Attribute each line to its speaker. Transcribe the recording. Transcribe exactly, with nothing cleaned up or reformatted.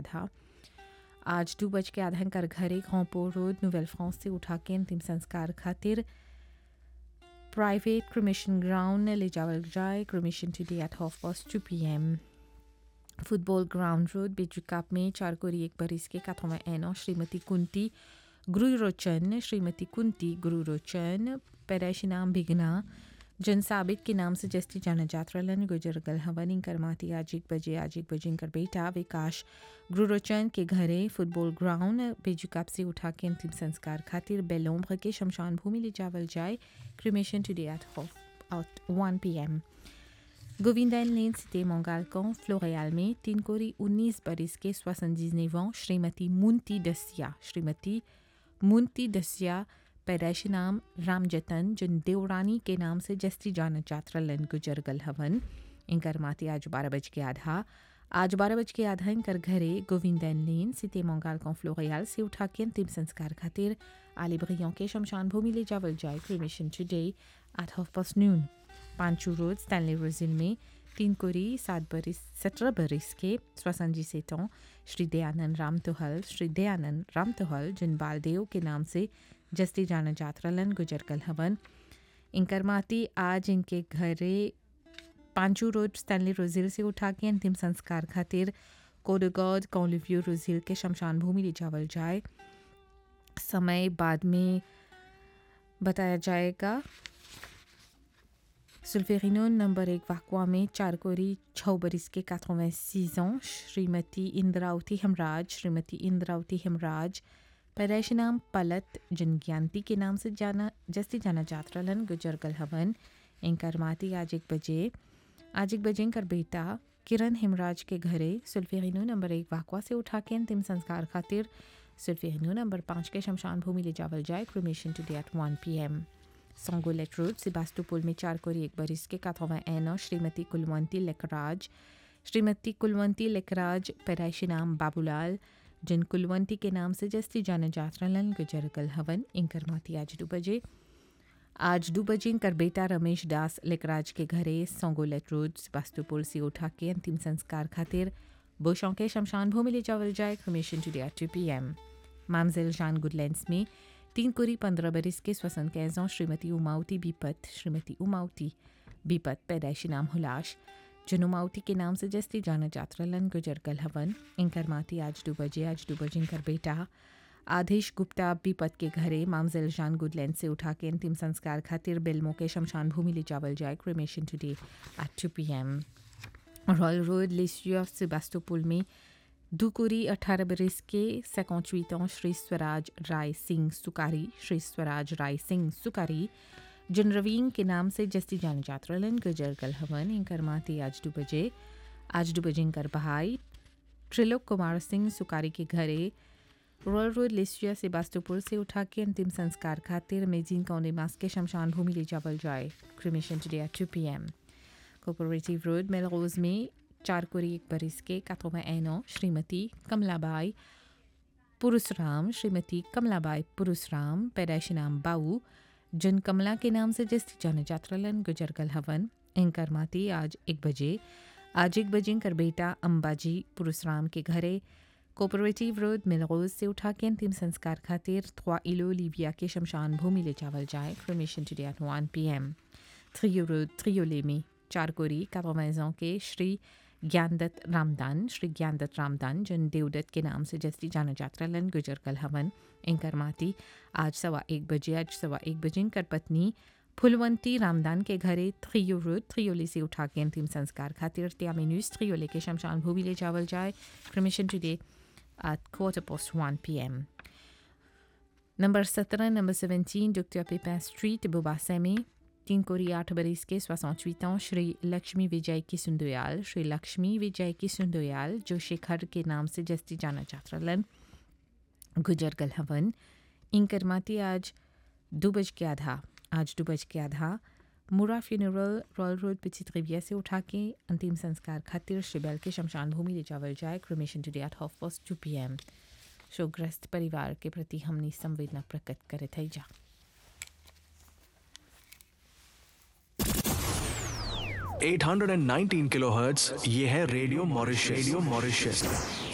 Speaker 1: आधा आज दो बज के आधा कर घरे घोंपो रोड नोवेल फ्रांस से उठा के अंतिम संस्कार खातिर प्राइवेट क्रिमेशन ग्राउंड ले जावल जाए cremation today at half past two P M football ground road बेजुकाप में चार कोरी एक बरिस के काथों एनो श्रीमती कुंती गुरुरोचन श्रीमती कुंती गुरुरोचन पैदाइशी नाम भिगना जन साबित के नाम से जस्ती जाना जात्रालन गुजर गल हवन करमाती आज एक बजे आज एक बजे कर बेटा विकास गुरुरोचन के घरे फुटबॉल ग्राउंड बेजुकाप से उठा के अंतिम संस्कार खातिर बेलोम्ब्र के शमशान भूमि ले जावल जाए cremation today at half one P M Govindan lane city मोंगालकों फ्लोरियाल में तीन कोरी उन्नीस बरिस के सोixante-dix-neuf ans श्रीमती मुंती दसिया श्रीमती मुंती दसिया पैदाइशी नाम रामजतन जिन देवरानी के नाम से जस्ती जाना जात्रालन गुजर गल हवन इनकर माती आज बारह बज के आधा आज बारह बज के आधा इनकर घरे गोविंदन लेन सिटी मोंगालकों फ्लोरियाल से उठा के अंतिम संस्कार खातिर आली ब्रियों के शमशान भूमि ले जावल जाए cremation today at half past noon Panchu road Stanley रोजिल में तीन कोरी सात बरिस सत्रह बरिस के सोixante-dix-sept ans श्री दयानंद राम तोहल श्री दयानंद राम तोहल जिन बालदेव के नाम से जस्ती जाना जात्रालन गुजर कल हवन इनकर माती आज इनके घरे पांचू रोड स्टैनली रोजिल से उठा के अंतिम संस्कार खातिर कोडगॉड कॉन्लिव्यू रोजिल के शमशान भूमि ले जावल जाए समय बाद में बताया जाएगा सुल्फेरिनो नंबर एक वाकवा में चार कोरी छः बरिस के quatre-vingt-six ans श्रीमती इंद्रावती हेमराज श्रीमती इंद्रावती हेमराज पैदाइशी नाम पलत जिन ज्ञानती के नाम से जाना जस्ती जाना जात्रालन गुजर गल हवन इनकर माती आज एक बजे आज एक बजे इनकर बेटा किरण हेमराज के घरे सुल्फेरिनो नंबर एक वाकवा से उठा के अंतिम संस्कार खातिर सुल्फेरिनो नंबर पाँच के शमशान भूमि ले जावल जाए cremation today at one P M संगोलेट road सिबास्तोपुल में चार कोरी एक बरिस के quatre-vingt-un ans श्रीमती कुलवंती लेकराज श्रीमती कुलवंती लेकराज पैदाइशी नाम बाबूलाल जिन कुलवंती के नाम से जस्ती जाना जात्रालन गुजर गल हवन इनकर माती आज दो बजे आज दो बजे इनकर बेटा रमेश दास लेकराज के घरे संगोलेट रोड सिबास्तोपुल से उठा के अंतिम संस्कार खातिर बोशों के शमशान भूमि ले जावल जाए cremation today at two P M मामजेल जान गुडलैंड्स में तीन कोरी पंद्रह बरिस के soixante-quinze ans श्रीमती उमावती बीपत श्रीमती उमावती बीपत पैदाइशी नाम हुलाश जिन उमावती के नाम से जस्ती जाना जात्रालन गुजर गल हवन इनकर माती आज दो बजे आज दो बजे इनकर बेटा आदेश गुप्ता बीपत के घरे मामजेल जान गुडलैंड से उठा के अंतिम संस्कार खातिर बेलमो के शमशान भूमि ले जावल जाए cremation today at two P M royal road लेसिया Sebastopol में दुकुरी अठारह बरिस के cinquante-huit ans श्री स्वराज राय सिंह सुकारी श्री स्वराज राय सिंह सुकारी जिन रवीन के नाम से जस्ती जान जात्रालन गुजर गल हवन इनकर माती आज दो बजे आज दो बजे इनकर बहाई त्रिलोक कुमार सिंह सुकारी के घरे रॉयल रोड लेसिया सेबास्तोपुल से उठा के अंतिम संस्कार खातिर मेजिन कौंडेमास के शमशान भूमि ले जावल जाए cremation today at two P M cooperative road Melrose में चार कोरी एक बरिस के quatre-vingt-un ans श्रीमती कमलाबाई पुरुषराम श्रीमती कमलाबाई पुरुषराम पैदाइशी नाम बाऊ जिन कमला के नाम से जस्ती जाना जात्रालन गुजर गल हवन इनकर माती आज एक बजे आज एक बजे इनकर बेटा अंबाजी पुरुषराम के घरे कोऑपरेटिव रोड मिलरोज से उठा के अंतिम संस्कार खातिर trois îlots लीबिया के शमशान भूमि ले जावल जाए cremation today at one P M threo road थ्रियोले में चार कोरी quatre-vingts ans के श्री ज्ञानदत्त रामदान श्री ज्ञानदत्त रामदान जिन देवदत्त के नाम से जस्ती जाना जात्रालन गुजर कल हवन इनकर माती आज सवा एक बजे आज सवा एक बजे इनकर पत्नी फुलवंती रामदान के घरे थ्रियो रोड थ्रियोले से उठा के अंतिम संस्कार खातिर त्यामिनुस थ्रियोले के शमशान भूमि ले जावल जाए cremation today at quarter past one P M number सत्रह number seventeen doctor Papin street बोबासे में तीन कोरी आठ बरिस के soixante-huit ans श्री लक्ष्मी विजय की सुंदोयाल श्री लक्ष्मी विजय की सुंदोयाल जो शेखर के नाम से जस्ती जाना जात्रालन गुजर गल हवन इनकर माती आज दो बज के आधा आज दो बज के आधा मुरा फ्यूनरल रॉयल रोड पिचित रिविया से उठा के अंतिम संस्कार खातिर शिबल के शमशान भूमि ले जावल जाए cremation today at half past two P M शोकग्रस्त परिवार के प्रति हमने संवेदना प्रकट करे थे जा
Speaker 2: आठ सौ उन्नीस किलोहर्ट्ज़ ये है रेडियो मॉरिशस रेडियो मॉरिशस